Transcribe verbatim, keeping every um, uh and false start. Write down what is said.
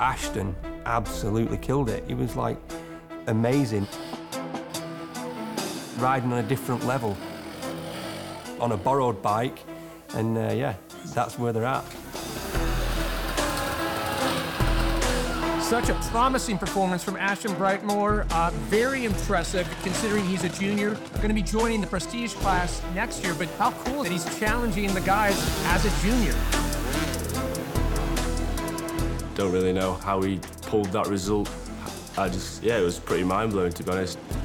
Ashton absolutely killed it. He was like amazing. Riding on a different level, on a borrowed bike, and uh, yeah, that's where they're at. Such a promising performance from Ashton Brightmore. Uh, very impressive, considering he's a junior. Going to be joining the Prestige class next year, but how cool that he's challenging the guys as a junior. Don't really know how he pulled that result. I just, yeah, it was pretty mind-blowing, to be honest.